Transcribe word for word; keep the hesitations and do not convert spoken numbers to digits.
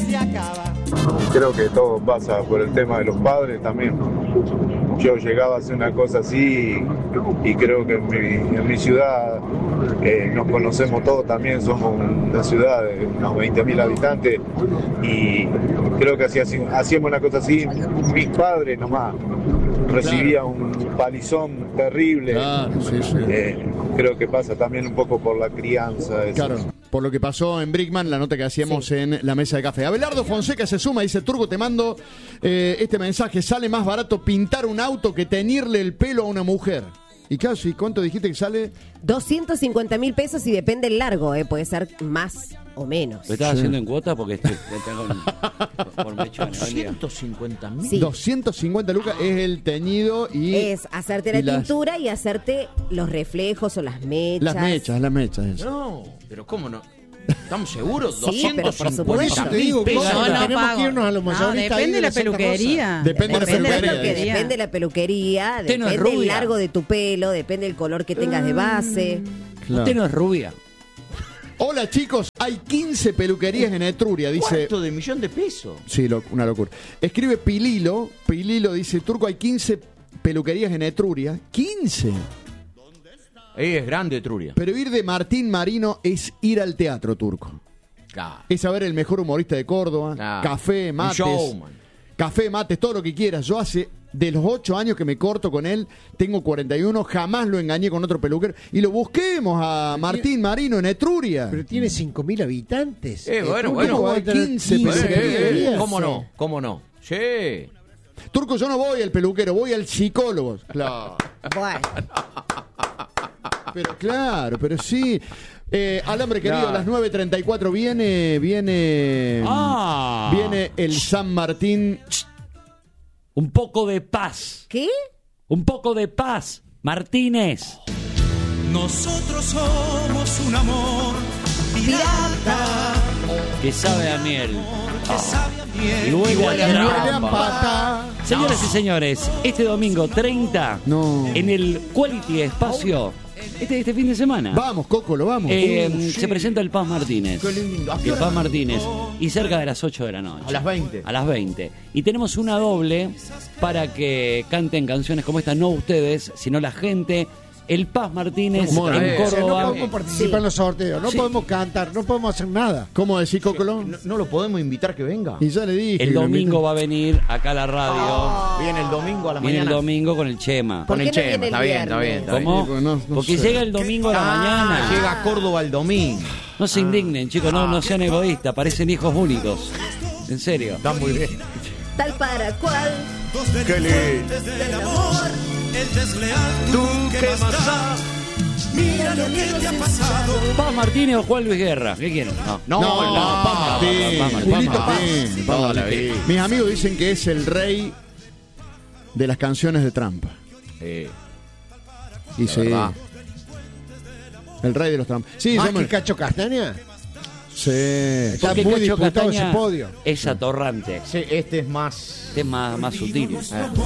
se acaba. Creo que todo pasa por el tema de los padres también. Yo llegaba a hacer una cosa así y, y creo que en mi, en mi ciudad eh, nos conocemos todos también, somos una ciudad de unos veinte mil habitantes y creo que así, así, hacíamos una cosa así, mis padres nomás recibían un palizón terrible. Claro, sí, sí. Eh, creo que pasa también un poco por la crianza. Eso. Claro, por lo que pasó en Brickman, la nota que hacíamos sí. en la mesa de café. Abelardo Fonseca se suma, dice: Turco, te mando eh, este mensaje, sale más barato pintar un auto que teñirle el pelo a una mujer. Y casi, ¿cuánto dijiste que sale? doscientos cincuenta mil pesos y depende el largo, eh, puede ser más o menos. ¿Lo estás sí. haciendo en cuota? Porque estoy, tengo por, por mechones. ¿doscientos cincuenta mil? Sí. doscientos cincuenta lucas es el teñido y... Es hacerte la y las, tintura y hacerte los reflejos o las mechas. Las mechas, las mechas. Eso. No, pero ¿cómo no? ¿Estamos seguros? Sí, pero por supuesto. Te digo, pesos. no, no, tenemos pago. que irnos a los No, mayoristas. depende de la peluquería. Depende de la Depende, peluquería. de la, depende de la peluquería, Usted no es depende del rubia. largo de tu pelo, depende del color que tengas de base. Claro. Usted no es rubia. Hola chicos, hay quince peluquerías en Etruria, dice... ¿Cuánto de millón de pesos? Sí, lo, una locura. Escribe Pililo, Pililo dice: Turco, hay quince peluquerías en Etruria. ¿quince? Eh, es grande, Etruria. Pero ir de Martín Marino es ir al teatro, Turco. Claro. Es saber el mejor humorista de Córdoba, Claro. café, Un mates, showman. café, mates, todo lo que quieras. Yo hace de los ocho años que me corto con él, tengo cuarenta y uno, jamás lo engañé con otro peluquero. Y lo busquemos a Martín Marino en Etruria. Pero tiene cinco mil habitantes. Eh, bueno, Turco bueno. va a tener quince Eh, peluquerías. eh, ¿Cómo no? ¿Cómo no? Sí. Turco, yo no voy al peluquero, voy al psicólogo. Claro. Bueno, Pero claro, pero sí. Eh, Alambre querido, Claro. a las nueve treinta y cuatro viene, viene, Ah. viene el San Martín. Un poco de paz. ¿qué? Un poco de paz. Martínez. Nosotros somos un amor pirata Que sabe a miel. que sabe a miel. Y luego Igual a a trampa. Pata. Señoras y señores, este domingo treinta, No. en el Quality Espacio, este, este fin de semana, Vamos, Coco, lo vamos. eh, Uh, sí. se presenta el Paz Martínez. Qué lindo. ¿A qué El hora? Paz Martínez. Y cerca de las ocho de la noche. A las veinte. A las veinte. Y tenemos una doble para que canten canciones como esta, no ustedes, sino la gente. El Paz Martínez Muy en bien. O sea, no Córdoba. podemos participar en los sorteos, no Sí. podemos cantar, no podemos hacer nada. ¿Cómo decís, Cocolo? ¿No, no lo podemos invitar que venga? Y ya le dije. El que lo domingo invito. va a venir acá a la radio. Viene el domingo a la Viene el mañana. domingo con el Chema. ¿Por Con qué el no Chema, viene el está bien, está bien. viernes? Está bien. ¿Cómo? Porque no- no Porque sé. llega el domingo a la Ah, mañana. llega a Córdoba el domingo. No se indignen, chicos, no, no sean egoístas, parecen hijos únicos. En serio. Está muy bien. Tal para cual. Qué lindo. Del amor, el desleal, ¿Tú qué vas? mira lo que te ha pasado. Paz Martínez o Juan Luis Guerra. ¿Qué quieren? No. No, No, no, Paz Martín, Paz Martín. Paz Julito Martín, Paz. Paz Toda la Martín. vida. Mis amigos dicen que es el rey de las canciones de Trump. Eh, Y la sí, verdad. el rey de los Trump. Sí, Más yo me- que Cacho Castaña, sí. está Porque muy Cacho disputado Castaña ese podio. es atorrante. Sí, este es más. Este es más, más sutil. Eh.